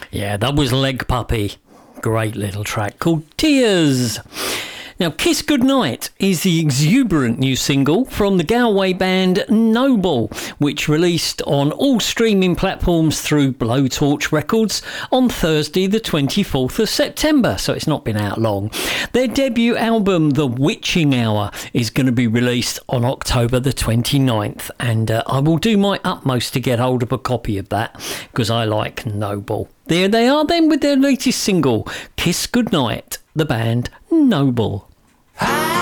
Yeah, that was Leg Puppy. Great little track called Tears. Now, Kiss Goodnight is the exuberant new single from the Galway band Noble, which released on all streaming platforms through Blowtorch Records on Thursday the 24th of September, so it's not been out long. Their debut album, The Witching Hour, is going to be released on October the 29th, and I will do my utmost to get hold of a copy of that, because I like Noble. There they are then with their latest single, Kiss Goodnight, the band Noble.